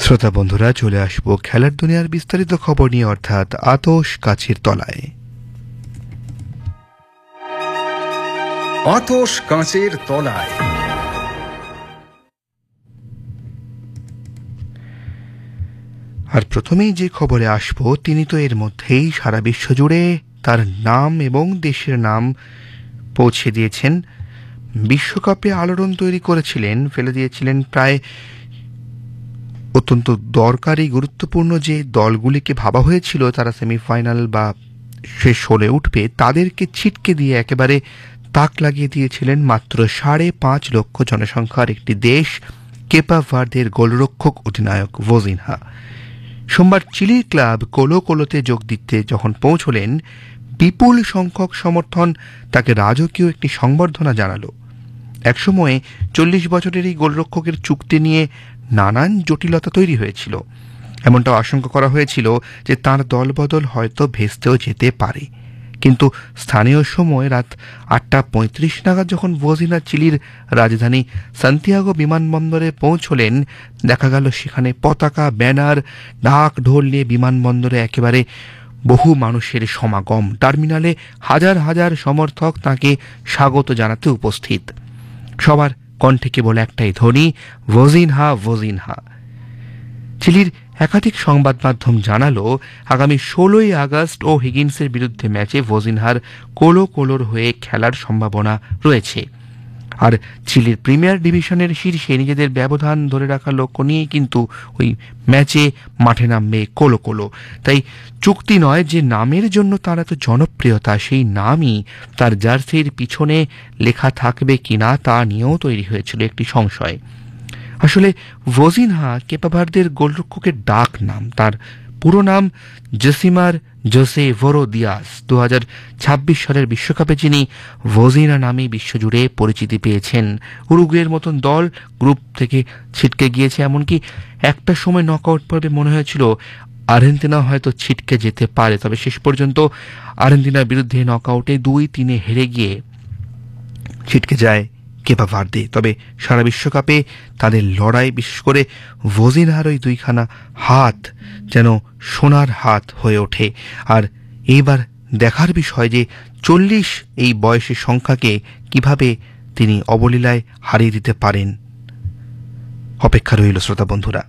শ্রোতা বন্ধুরা, চলে আসব খেলার দুনিয়ার বিস্তারিত খবর নিয়ে, অর্থাৎ আতশ কাচের তলায়। আতশ কাচের তলায়। আর প্রথমেই যে খবরে আসব, তিনি তো এর মধ্যেই সারা বিশ্ব জুড়ে তার নাম এবং দেশের নাম পৌঁছে দিয়েছেন। বিশ্বকাপে আলোড়ন তৈরি করেছিলেন, ফেলে দিয়েছিলেন প্রায় অত্যন্ত দরকারি গুরুত্বপূর্ণ যে দলগুলিকে ভাবা হয়েছিল তারা সেমিফাইনাল বা শেষ হলে উঠবে, তাদেরকে ছিটকে দিয়ে একেবারে তাক লাগিয়ে দিয়েছিলেন মাত্র 5.5 লক্ষ জনসংখ্যার একটি দেশ, কেপা ভার্দের গোলরক্ষক অধিনায়ক ভোজিনহা। সোমবার চিলির ক্লাব কোলো কোলোতে যোগ দিতে যখন পৌঁছলেন, বিপুল সংখ্যক সমর্থন তাকে রাজকীয় একটি সংবর্ধনা জানালো। একসময়ে 40 বছরের এই গোলরক্ষকের চুক্তি নিয়ে নানান জটিলতা তৈরি হয়েছিল। এমনটাও আশঙ্কা করা হয়েছিল যে তার দলবদল হয়তো ভেস্তেও যেতে পারে। কিন্তু স্থানীয় সময় রাত 8:35 নাগাদ যখন ভোজিনহা চিলির রাজধানী সান্তিয়াগো বিমানবন্দরে পৌঁছলেন, দেখা গেল সেখানে পতাকা, ব্যানার, ঢাক ঢোল নিয়ে বিমানবন্দরে একেবারে বহু মানুষের সমাগম। টার্মিনালে হাজার হাজার সমর্থক তাকে স্বাগত জানাতে উপস্থিত। সবার কণ্ঠে কেবল একটাই ধ্বনি, ভোজিনহা ভোজিনহা। চিলির একাধিক সংবাদ মাধ্যম জানালো, আগামী 16ই আগস্ট ও হিগিন্সের বিরুদ্ধে ম্যাচে ভোজিনহার কোলো কোলোর হয়ে খেলার সম্ভাবনা রয়েছে। আর চিলির প্রিমিয়ার ডিভিশনের শীর্ষে নিজেদের ব্যবধান ধরে রাখার লক্ষ্য নিয়ে কিন্তু ওই ম্যাচে মাঠে নামবে কোলো কোলো। তাই চুক্তি নয়, যে নামের জন্য তার এত জনপ্রিয়তা, সেই নামই তার জার্সির পিছনে লেখা থাকবে কিনা তা নিয়েও তৈরি হয়েছিল একটি সংশয়। আসলে ভোজিনহা কেপা ভার্দের গোলরক্ষকের ডাক নাম। তার পুরো নাম জসিমার জোসে ভোরো দিয়াস। 2026 সালের বিশ্বকাপে যিনি ভোজিনহা নামে বিশ্বজুড়ে পরিচিতি পেয়েছেন। উরুগুয়ের মতন দল গ্রুপ থেকে ছিটকে গিয়েছে, এমনকি একটা সময় নকআউট পর্বে মনে হয়েছিল আর্জেন্টিনা হয়তো ছিটকে যেতে পারে, তবে শেষ পর্যন্ত আর্জেন্টিনার বিরুদ্ধে নকআউটে 2-3 হেরে গিয়ে ছিটকে যায় কেপা ভার্দে। তবে সারা বিশ্বকাপে তাদের লড়াই, বিশেষ করে ভোজিনহার ওই দুইখানা হাত যেন সোনার হাত হয়ে ওঠে। আর এইবার দেখার বিষয় যে 40 এই বয়সের সংখ্যাকে কিভাবে তিনি অবলীলায় হারিয়ে দিতে পারেন। অপেক্ষা রইল শ্রোতা বন্ধুরা।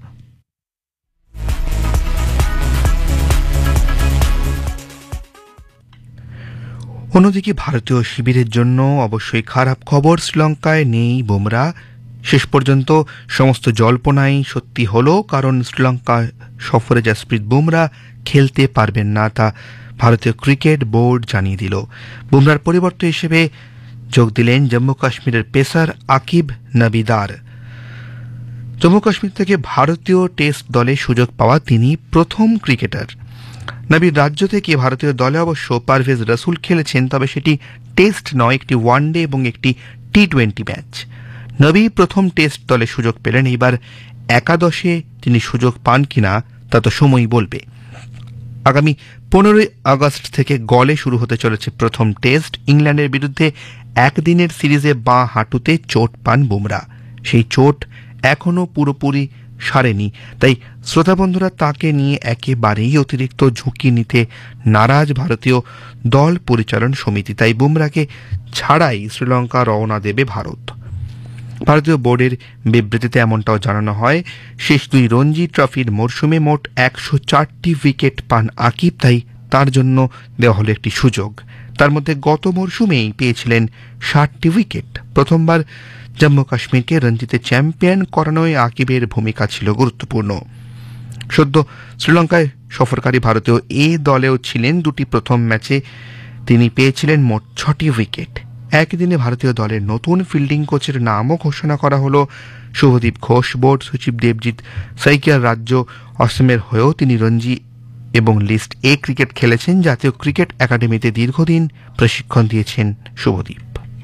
অন্যদিকে ভারতীয় শিবিরের জন্য অবশ্যই খারাপ খবর, শ্রীলঙ্কায় নেই বুমরা। শেষ পর্যন্ত সমস্ত জল্পনাই সত্যি হলো, কারণ শ্রীলঙ্কা সফরে জাসপ্রীত বুমরা খেলতে পারবেন না, তা ভারতীয় ক্রিকেট বোর্ড জানিয়ে দিল। বুমরার পরিবর্তে হিসেবে যোগ দিলেন জম্মু কাশ্মীরের পেসার আকিব নবিদার। জম্মু কাশ্মীর থেকে ভারতীয় টেস্ট দলে সুযোগ পাওয়া তিনি প্রথম ক্রিকেটার। নবীর রাজ্য থেকে ভারতীয় দলে অবশ্য পারভেজ রসুল খেলেছেন, তবে সেটি টেস্ট নয়, একটি ওয়ানডে এবং একটি টি20 ম্যাচ। নবী প্রথম টেস্ট দলে সুযোগ পেলেন, এইবার একাদশে তিনি সুযোগ পান কিনা তা তো সময়ই বলবে। আগামী 15 আগস্ট থেকে গলে শুরু হতে চলেছে প্রথম টেস্ট। ইংল্যান্ডের বিরুদ্ধে একদিনের সিরিজে বাঁ হাঁটুতে চোট পান বুমরা। সেই চোট এখনও পুরোপুরি সারেনি, তাই শ্রোতা বন্ধুরা, তাকে নিয়ে একেবারেই অতিরিক্ত ঝুঁকি নিতে নারাজ ভারতীয় দল পরিচালন সমিতি। তাই বুমরাকে ছাড়াই শ্রীলঙ্কা রওনা দেবে ভারত। ভারতীয় বোর্ডের বিবৃতিতে এমনটাও জানানো হয়, শেষ 2 রঞ্জি ট্রফির মরশুমে মোট 104টি উইকেট পান আকিব, তাই তার জন্য দেওয়া হলো একটি সুযোগ। তার মধ্যে গত মরশুমেই পেয়েছিলেন 60টি উইকেট। প্রথমবার জম্মু কাশ্মীরকে রঞ্জিতে চ্যাম্পিয়ন করানোয় আকিবের ভূমিকা ছিল গুরুত্বপূর্ণ। সদ্য শ্রীলঙ্কায় সফরকারী ভারতীয় এ দলেও ছিলেন। 2টি প্রথম ম্যাচে তিনি পেয়েছিলেন মোট 6টি উইকেট। একদিনে ভারতীয় দলের নতুন ফিল্ডিং কোচের নামও ঘোষণা করা হলো শুভদীপ ঘোষ। বোর্ড সচিব দেবজিৎ সাইকিয়ার রাজ্য অসমের হয়েও তিনি রঞ্জি এবং লিস্ট এ ক্রিকেট খেলেছেন। জাতীয় ক্রিকেট একাডেমিতে দীর্ঘদিন প্রশিক্ষণ দিয়েছেন শুভদীপ।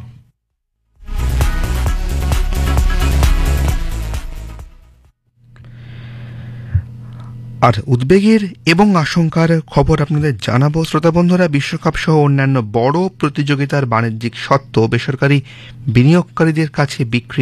আর উদ্বেগের এবং আশঙ্কার খবর আপনাদের জানাবো শ্রোতা বন্ধুরা। বিশ্বকাপ সহ অন্যান্য বড় প্রতিযোগিতার বাণিজ্যিক স্বত্ব বেসরকারি বিনিয়োগকারীদের কাছে বিক্রি